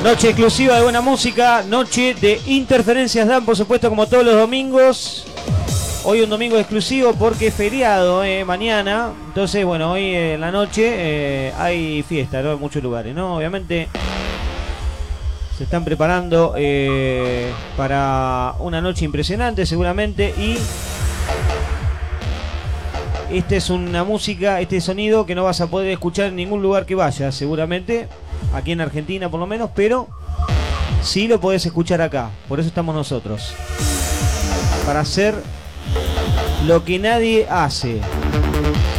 Noche exclusiva de buena música, noche de Interferencias Dan, por supuesto, como todos los domingos. Hoy un domingo exclusivo porque es feriado, mañana. Entonces, bueno, hoy en la noche hay fiesta, ¿no? En muchos lugares, ¿no? Obviamente se están preparando para una noche impresionante, seguramente. Y esta es una música, este sonido que no vas a poder escuchar en ningún lugar que vayas, seguramente. Aquí en Argentina por lo menos, pero sí lo podés escuchar acá. Por eso estamos nosotros, para hacer lo que nadie hace.